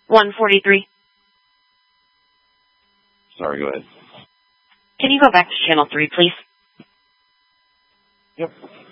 143. Sorry, go ahead. Can you go back to channel 3, please? Yep.